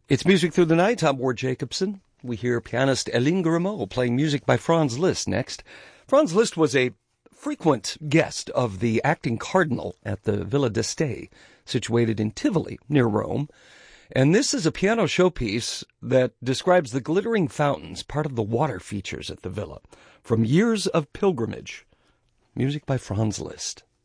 It's Music Through the Night. I'm Ward Jacobson. We hear pianist Hélène Grimaud playing music by Franz Liszt next. Franz Liszt was a frequent guest of the acting cardinal at the Villa d'Este, situated in Tivoli, near Rome. And this is a piano showpiece that describes the glittering fountains, part of the water features at the villa, from years of pilgrimage. Music by Franz Liszt.